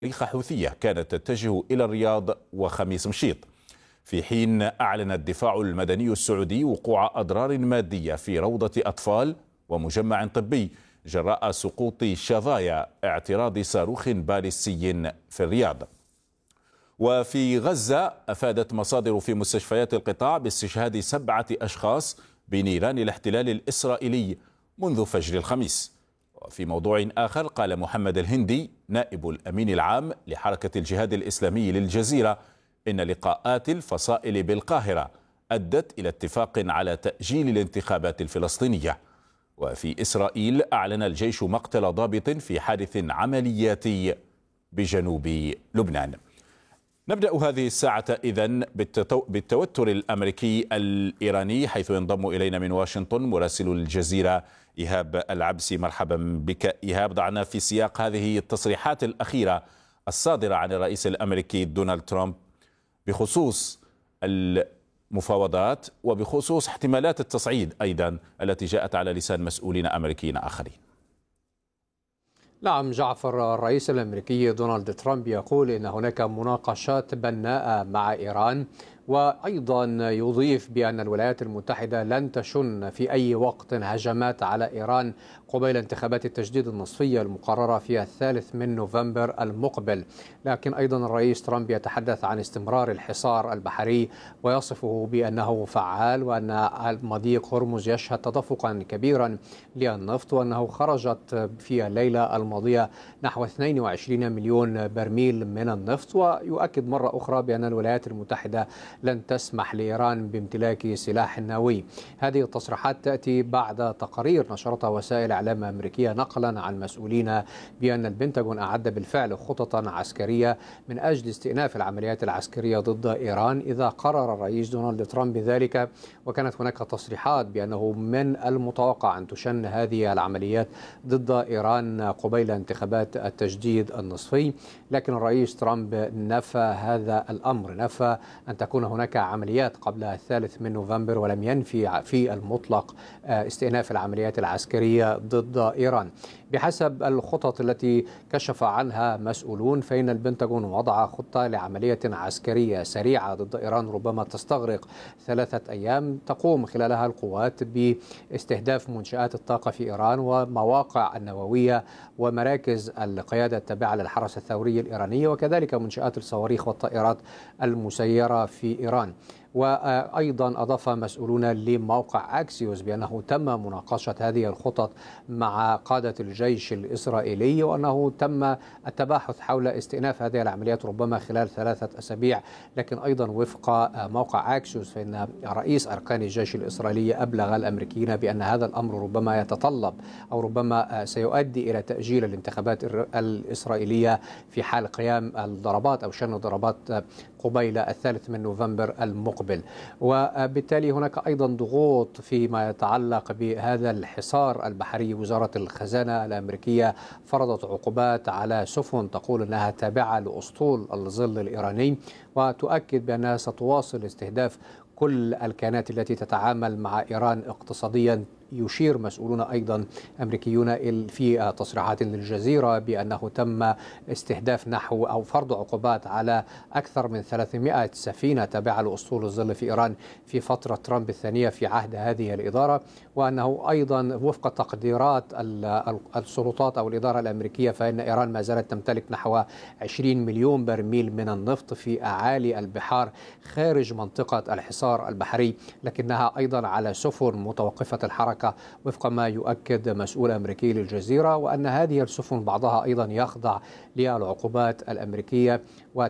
صواريخ حوثية كانت تتجه إلى الرياض وخميس مشيط، في حين أعلن الدفاع المدني السعودي وقوع أضرار مادية في روضة أطفال ومجمع طبي جراء سقوط شظايا اعتراض صاروخ باليستي في الرياض. وفي غزة أفادت مصادر في مستشفيات القطاع باستشهاد 7 أشخاص بنيران الاحتلال الإسرائيلي منذ فجر الخميس. وفي موضوع آخر، قال محمد الهندي نائب الأمين العام لحركة الجهاد الإسلامي للجزيرة إن لقاءات الفصائل بالقاهرة أدت إلى اتفاق على تأجيل الانتخابات الفلسطينية. وفي إسرائيل أعلن الجيش مقتل ضابط في حادث عملياتي بجنوب لبنان. نبدأ هذه الساعة إذن بالتوتر الأمريكي الإيراني، حيث ينضم إلينا من واشنطن مراسل الجزيرة إيهاب العبسي. مرحبا بك إيهاب. ضعنا في سياق هذه التصريحات الأخيرة الصادرة عن الرئيس الأمريكي دونالد ترامب بخصوص المفاوضات وبخصوص احتمالات التصعيد أيضا التي جاءت على لسان مسؤولين أمريكيين آخرين. نعم جعفر، الرئيس الأمريكي دونالد ترامب يقول إن هناك مناقشات بناءة مع إيران، وأيضا يضيف بأن الولايات المتحدة لن تشن في أي وقت هجمات على إيران قبيل انتخابات التجديد النصفية المقررة في 3 نوفمبر المقبل. لكن أيضا الرئيس ترامب يتحدث عن استمرار الحصار البحري ويصفه بأنه فعال، وأن مضيق هرمز يشهد تدفقا كبيرا للنفط، وأنه خرجت في الليلة الماضية نحو 22 مليون برميل من النفط. ويؤكد مرة أخرى بأن الولايات المتحدة لن تسمح لإيران بامتلاك سلاح نووي. هذه التصريحات تأتي بعد تقارير نشرتها وسائل إعلام أمريكية نقلا عن مسؤولين بأن البنتاغون أعد بالفعل خططا عسكرية من أجل استئناف العمليات العسكرية ضد إيران إذا قرر الرئيس دونالد ترامب بذلك. وكانت هناك تصريحات بأنه من المتوقع أن تشن هذه العمليات ضد إيران قبيل انتخابات التجديد النصفي، لكن الرئيس ترامب نفى هذا الأمر، نفى أن تكون هناك عمليات قبل 3 نوفمبر، ولم ينفي في المطلق استئناف العمليات العسكرية ضد إيران. بحسب الخطط التي كشف عنها مسؤولون، فإن البنتاغون وضع خطة لعملية عسكرية سريعة ضد إيران ربما تستغرق 3 أيام، تقوم خلالها القوات باستهداف منشآت الطاقة في إيران ومواقع النووية ومراكز القيادة التابعة للحرس الثوري الإيراني، وكذلك منشآت الصواريخ والطائرات المسيرة في إيران. وأيضا أضاف مسؤولون لموقع أكسيوس بأنه تم مناقشة هذه الخطط مع قادة الجيش الإسرائيلي، وأنه تم التباحث حول استئناف هذه العمليات ربما خلال 3 أسابيع. لكن أيضا وفق موقع أكسيوس فإن رئيس أركان الجيش الإسرائيلي أبلغ الأمريكيين بأن هذا الأمر ربما يتطلب أو ربما سيؤدي إلى تأجيل الانتخابات الإسرائيلية في حال قيام الضربات أو شن ضربات قبيل 3 نوفمبر المقبل. وبالتالي هناك أيضا ضغوط فيما يتعلق بهذا الحصار البحري. وزارة الخزانة الأمريكية فرضت عقوبات على سفن تقول أنها تابعة لأسطول الظل الإيراني، وتؤكد بأنها ستواصل استهداف كل الكيانات التي تتعامل مع إيران اقتصاديا. يشير مسؤولون أيضا أمريكيون في تصريحات للجزيرة بأنه تم استهداف نحو أو فرض عقوبات على أكثر من 300 سفينة تابعة لأسطول الظل في إيران في فترة ترامب الثانية في عهد هذه الإدارة. وأنه أيضا وفق تقديرات السلطات أو الإدارة الأمريكية فإن إيران ما زالت تمتلك نحو 20 مليون برميل من النفط في أعالي البحار خارج منطقة الحصار البحري، لكنها أيضا على سفن متوقفة الحركة وفق ما يؤكد مسؤول أمريكي للجزيرة، وأن هذه السفن بعضها أيضا يخضع للعقوبات الأمريكية.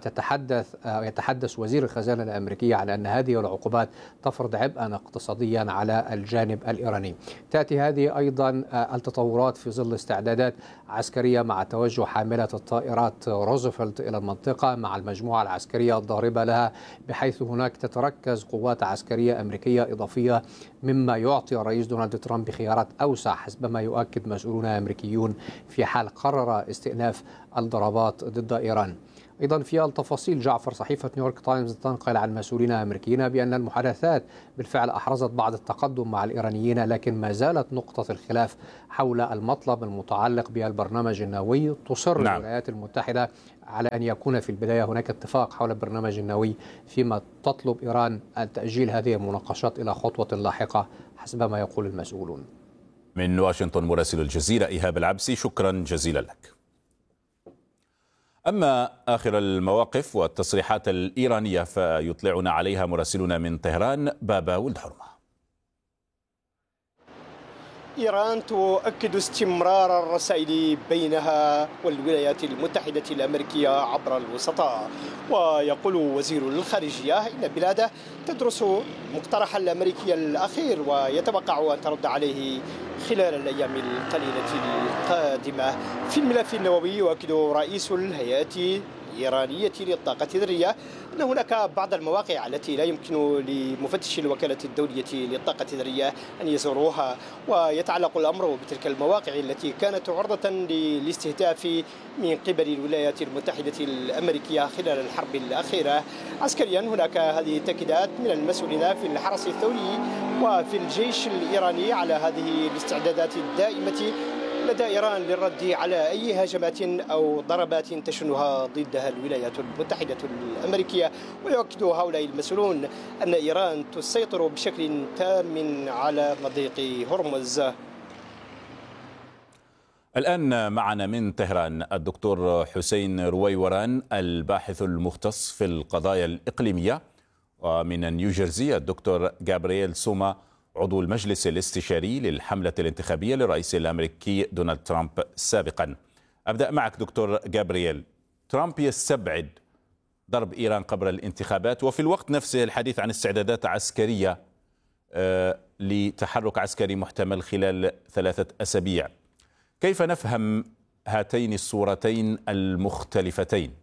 ويتحدث وزير الخزانة الأمريكية على أن هذه العقوبات تفرض عبئا اقتصاديا على الجانب الإيراني. تأتي هذه أيضا التطورات في ظل استعدادات عسكرية مع توجه حاملة الطائرات روزفلت إلى المنطقة مع المجموعة العسكرية الضاربة لها، بحيث هناك تتركز قوات عسكرية أمريكية إضافية، مما يعطي الرئيس دونالد ترامب خيارات أوسع حسب ما يؤكد مسؤولون أمريكيون في حال قرر استئناف الضربات ضد إيران. أيضا في التفاصيل، جعفر، صحيفة نيويورك تايمز تنقل عن مسؤولين أمريكيين بأن المحادثات بالفعل أحرزت بعض التقدم مع الإيرانيين، لكن ما زالت نقطة الخلاف حول المطلب المتعلق بالبرنامج النووي. تصر نعم. الولايات المتحدة على أن يكون في البداية هناك اتفاق حول البرنامج النووي، فيما تطلب إيران أن تأجيل هذه المناقشات إلى خطوة لاحقة حسب ما يقول المسؤولون. من واشنطن مراسل الجزيرة إيهاب العبسي، شكرا جزيلا لك. أما آخر المواقف والتصريحات الإيرانية فيطلعنا عليها مراسلنا من طهران بابا ولد حرمة. إيران تؤكد استمرار الرسائل بينها والولايات المتحدة الأمريكية عبر الوسطاء، ويقول وزير الخارجية إن بلاده تدرس مقترح الأمريكي الأخير ويتوقع أن ترد عليه خلال الأيام القليلة القادمة. في الملف النووي يؤكد رئيس الهيئة الإيرانية للطاقة الذرية أن هناك بعض المواقع التي لا يمكن لمفتش الوكالة الدولية للطاقة الذرية أن يزوروها، ويتعلق الأمر بتلك المواقع التي كانت عرضة للاستهداف من قبل الولايات المتحدة الأمريكية خلال الحرب الأخيرة. عسكريا هناك هذه التأكيدات من المسؤولين في الحرس الثوري وفي الجيش الإيراني على هذه الاستعدادات الدائمة لدى إيران للرد على أي هجمات أو ضربات تشنها ضدها الولايات المتحدة الأمريكية. ويؤكد هؤلاء المسؤولون أن إيران تسيطر بشكل تام على مضيق هرمز. الآن معنا من طهران الدكتور حسين رويوران، الباحث المختص في القضايا الإقليمية، ومن نيوجيرسي الدكتور جابرييل سوما، عضو المجلس الاستشاري للحملة الانتخابية للرئيس الأمريكي دونالد ترامب سابقا. أبدأ معك دكتور جابرييل. ترامب يستبعد ضرب إيران قبل الانتخابات، وفي الوقت نفسه الحديث عن استعدادات عسكرية لتحرك عسكري محتمل خلال 3 أسابيع. كيف نفهم هاتين الصورتين المختلفتين؟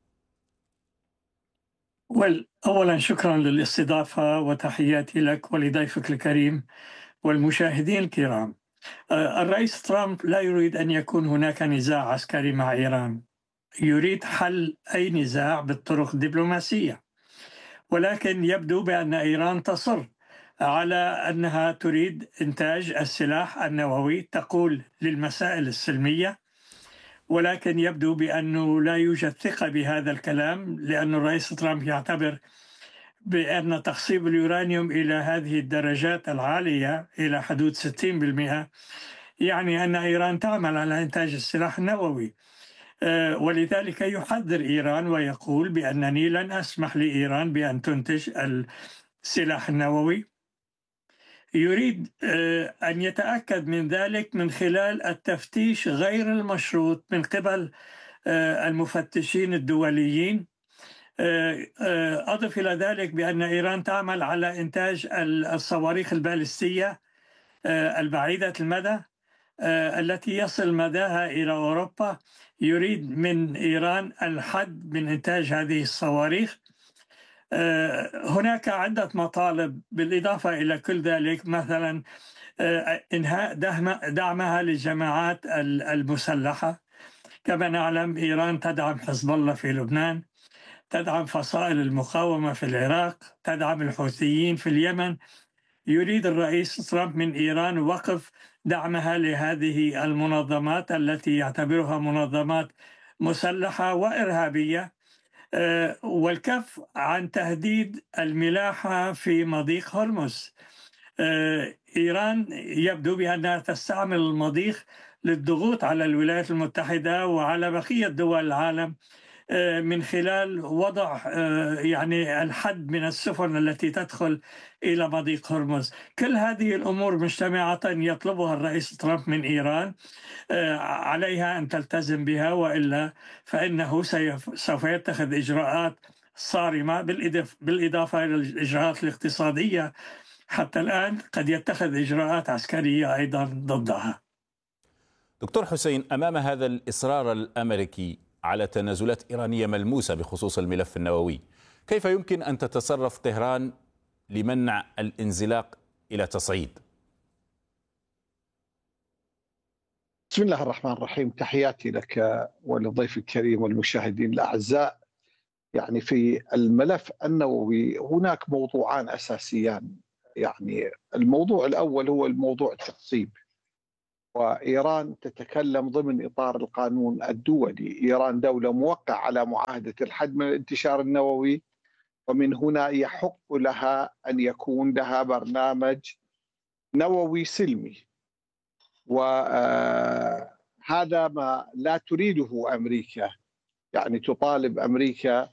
أولا شكرا للاستضافة وتحياتي لك ولضيفك الكريم والمشاهدين الكرام. الرئيس ترامب لا يريد أن يكون هناك نزاع عسكري مع إيران، يريد حل أي نزاع بالطرق الدبلوماسية، ولكن يبدو بأن إيران تصر على أنها تريد إنتاج السلاح النووي، تقول للمسائل السلمية، ولكن يبدو بأنه لا يوجد ثقة بهذا الكلام، لأن الرئيس ترامب يعتبر بأن تخصيب اليورانيوم إلى هذه الدرجات العالية إلى حدود 60% يعني أن إيران تعمل على إنتاج السلاح النووي، ولذلك يحذر إيران ويقول بأنني لن أسمح لإيران بأن تنتج السلاح النووي. يريد أن يتأكد من ذلك من خلال التفتيش غير المشروط من قبل المفتشين الدوليين. أضف إلى ذلك بأن إيران تعمل على إنتاج الصواريخ البالستية البعيدة المدى التي يصل مداها إلى أوروبا. يريد من إيران الحد من إنتاج هذه الصواريخ. هناك عدة مطالب بالإضافة إلى كل ذلك، مثلا إنهاء دعمها للجماعات المسلحة. كما نعلم إيران تدعم حزب الله في لبنان، تدعم فصائل المقاومة في العراق، تدعم الحوثيين في اليمن. يريد الرئيس ترامب من إيران وقف دعمها لهذه المنظمات التي يعتبرها منظمات مسلحة وإرهابية، والكف عن تهديد الملاحة في مضيق هرمز. إيران يبدو بأنها تستعمل المضيق للضغوط على الولايات المتحدة وعلى بقية دول العالم من خلال وضع يعني الحد من السفن التي تدخل إلى مضيق هرمز. كل هذه الأمور مجتمعة يطلبها الرئيس ترامب من إيران، عليها أن تلتزم بها، وإلا فإنه سوف يتخذ إجراءات صارمة، بالإضافة إلى الإجراءات الاقتصادية. حتى الآن قد يتخذ إجراءات عسكرية أيضا ضدها. دكتور حسين، أمام هذا الإصرار الأمريكي على تنازلات إيرانية ملموسة بخصوص الملف النووي، كيف يمكن أن تتصرف طهران لمنع الانزلاق إلى تصعيد؟ بسم الله الرحمن الرحيم. تحياتي لك ولضيف الكريم والمشاهدين الأعزاء. يعني في الملف النووي هناك موضوعان أساسيان. يعني الموضوع الأول هو الموضوع التخصيب، وإيران تتكلم ضمن إطار القانون الدولي. إيران دولة موقعة على معاهدة الحد من الانتشار النووي، ومن هنا يحق لها أن يكون لها برنامج نووي سلمي، وهذا ما لا تريده أمريكا. يعني تطالب أمريكا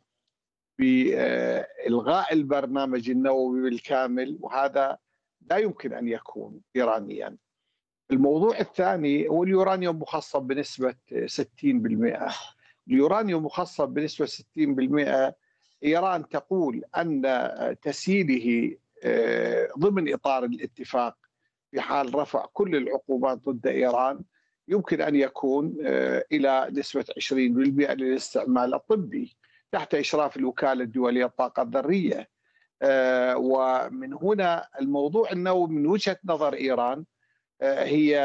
بإلغاء البرنامج النووي بالكامل، وهذا لا يمكن أن يكون إيرانيا. الموضوع الثاني هو اليورانيوم مخصب بنسبة 60%. اليورانيوم مخصب بنسبة 60%، إيران تقول أن تسييله ضمن إطار الاتفاق في حال رفع كل العقوبات ضد إيران يمكن أن يكون إلى نسبة 20% للاستعمال الطبي تحت إشراف الوكالة الدولية للطاقة الذرية. ومن هنا الموضوع النووي من وجهة نظر إيران هي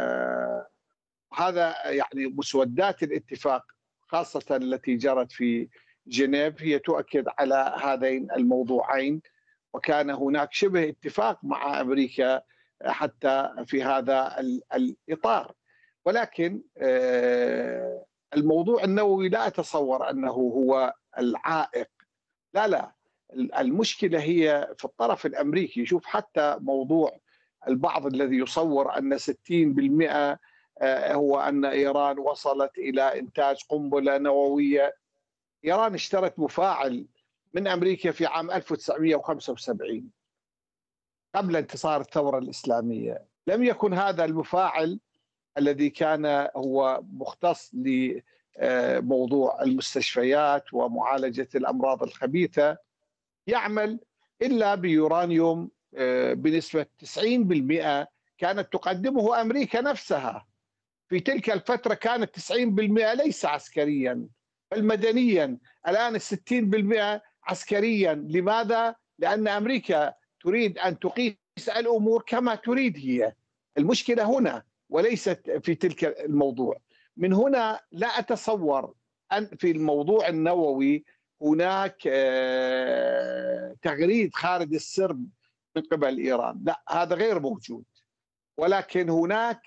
هذا يعني مسودات الاتفاق خاصة التي جرت في جنيف هي تؤكد على هذين الموضوعين، وكان هناك شبه اتفاق مع أمريكا حتى في هذا الإطار. ولكن الموضوع النووي لا أتصور أنه هو العائق، لا، المشكلة هي في الطرف الأمريكي. شوف حتى موضوع البعض الذي يصور أن 60% هو أن إيران وصلت إلى إنتاج قنبلة نووية. إيران اشترت مفاعل من أمريكا في عام 1975 قبل انتصار الثورة الإسلامية. لم يكن هذا المفاعل الذي كان هو مختص لموضوع المستشفيات ومعالجة الأمراض الخبيثة يعمل إلا بيورانيوم بنسبة 90% كانت تقدمه أمريكا نفسها. في تلك الفترة كانت 90% ليس عسكريا بل مدنيا، الآن 60% عسكريا. لماذا؟ لأن أمريكا تريد أن تقيس الأمور كما تريد هي. المشكلة هنا وليست في تلك الموضوع. من هنا لا أتصور أن في الموضوع النووي هناك تغريد خارج السرب من قبل إيران، لا، هذا غير موجود. ولكن هناك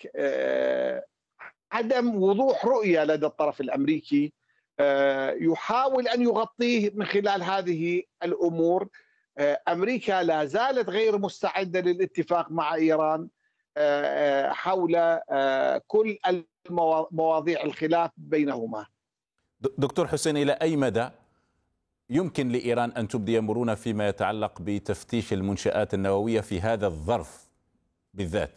عدم وضوح رؤية لدى الطرف الأمريكي يحاول أن يغطيه من خلال هذه الأمور. أمريكا لا زالت غير مستعدة للاتفاق مع إيران حول كل مواضيع الخلاف بينهما. دكتور حسين، إلى أي مدى يمكن لإيران أن تبدي مرونة فيما يتعلق بتفتيش المنشآت النووية في هذا الظرف بالذات؟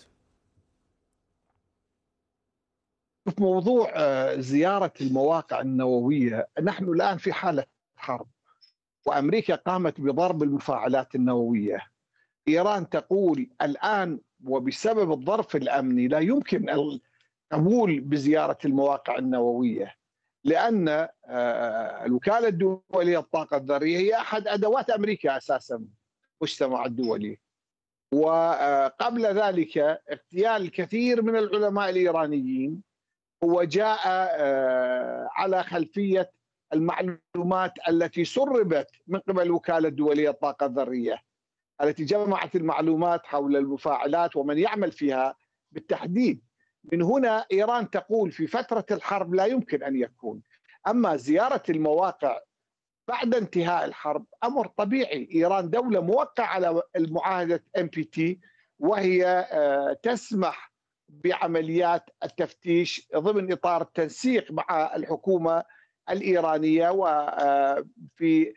في موضوع زيارة المواقع النووية، نحن الآن في حالة حرب، وأمريكا قامت بضرب المفاعلات النووية. إيران تقول الآن وبسبب الظرف الأمني لا يمكن القبول بزيارة المواقع النووية، لأن الوكالة الدولية للطاقة الذرية هي أحد أدوات أمريكا أساسا المجتمع الدولي. وقبل ذلك اغتيال الكثير من العلماء الإيرانيين هو جاء على خلفية المعلومات التي سربت من قبل الوكالة الدولية للطاقة الذرية التي جمعت المعلومات حول المفاعلات ومن يعمل فيها بالتحديد. من هنا إيران تقول في فترة الحرب لا يمكن أن يكون. أما زيارة المواقع بعد انتهاء الحرب أمر طبيعي. إيران دولة موقعة على المعاهدة NPT، وهي تسمح بعمليات التفتيش ضمن إطار التنسيق مع الحكومة الإيرانية. وفي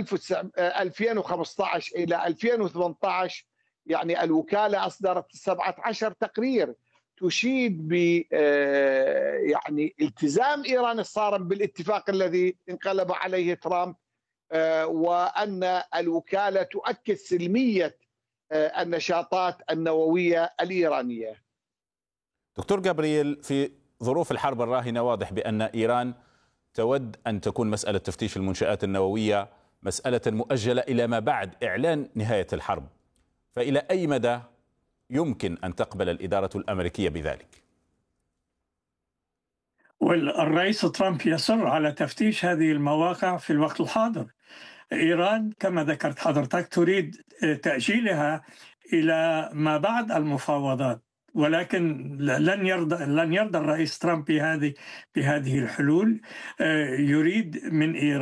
2015 إلى 2018 يعني الوكالة أصدرت 17 تقرير تشيد ب يعني التزام إيران الصارم بالاتفاق الذي انقلب عليه ترامب، وأن الوكالة تؤكد سلمية النشاطات النووية الإيرانية. دكتور جابرييل، في ظروف الحرب الراهنة واضح بأن إيران تود أن تكون مسألة تفتيش المنشآت النووية مسألة مؤجلة إلى ما بعد إعلان نهاية الحرب، فإلى أي مدى يمكن أن تقبل الإدارة الأمريكية بذلك؟ والرئيس ترامب يصر على تفتيش هذه المواقع في الوقت الحاضر. إيران كما ذكرت حضرتك تريد تأجيلها إلى ما بعد المفاوضات، ولكن لن يرضى الرئيس ترامب بهذه الحلول. يريد من إيران